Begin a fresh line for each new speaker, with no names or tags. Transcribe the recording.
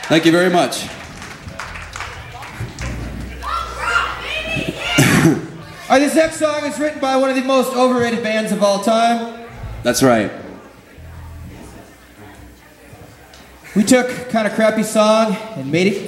Thank you very much.
All right, this next song is written by one of the most overrated bands of all time.
That's right.
We took a kind of crappy song and made it